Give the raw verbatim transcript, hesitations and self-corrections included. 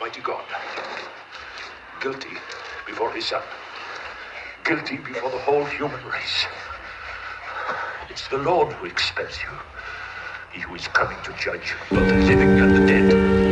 Almighty God. Guilty before his son. Guilty before the whole human race. It's the Lord who expels you. He who is coming to judge both the living and the dead.